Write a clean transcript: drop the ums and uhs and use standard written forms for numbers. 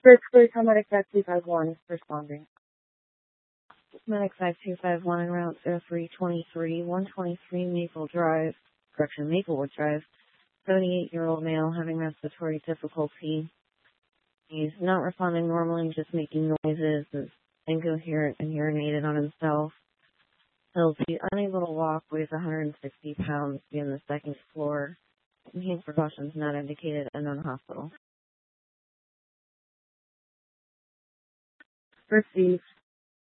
Berkeley Medic 5251 is responding. Medic 5251 en route 0323, 123 Maplewood Drive, 78-year-old male having respiratory difficulty. He's not responding normally, just making noises, is incoherent and urinated on himself. He'll be unable to walk, weighs 160 pounds, be on the second floor. Main precautions not indicated, unknown hospital. Received.